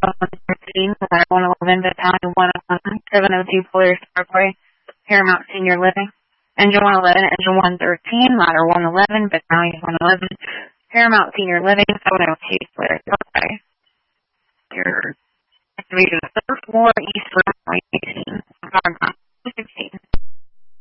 113, ladder 111, battalion 111, 702 Polaris Parkway, Paramount Senior Living. Engine 111, engine 113, ladder 111, battalion 111, Paramount Senior Living, 702 Polaris Parkway. You're activated the third floor, east runway 18.